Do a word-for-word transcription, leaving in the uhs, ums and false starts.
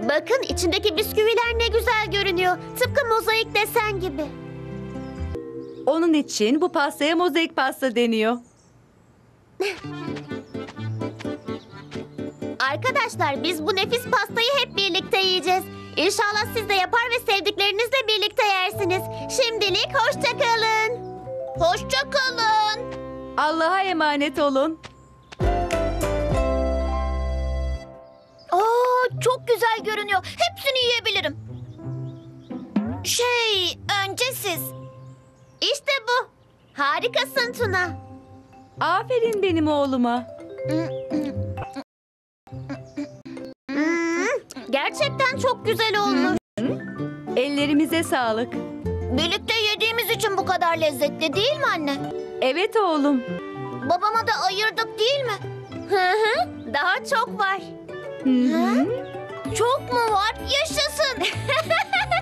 Bakın içindeki bisküviler ne güzel görünüyor. Tıpkı mozaik desen gibi. Onun için bu pastaya mozaik pasta deniyor. Arkadaşlar biz bu nefis pastayı hep birlikte yiyeceğiz. İnşallah siz de yapar ve sevdiklerinizle birlikte yersiniz. Şimdilik hoşça kalın. Hoşça kalın. Allah'a emanet olun. Aa, çok güzel görünüyor. Hepsini yiyebilirim. Şey, önce siz. İşte bu. Harikasın Tuna. Aferin benim oğluma. Hmm, gerçekten çok güzel olmuş. Ellerimize sağlık. Birlikte yediğimiz için bu kadar lezzetli değil mi anne? Evet oğlum. Babama da ayırdık değil mi? Hı hı. Daha çok var. Hı hı. Çok mu var? Yaşasın.